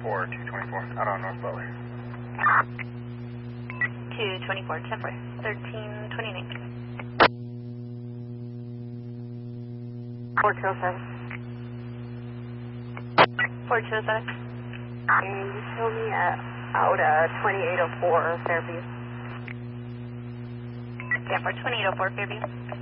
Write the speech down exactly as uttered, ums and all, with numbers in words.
four, two twenty-four, out on North Bowie. two twenty-four, ten four, thirteen twenty-nine. four two oh seven. four two oh seven. And you show me at out uh, twenty-eight oh four Fairview. Yeah, for twenty-eight oh four Fairview.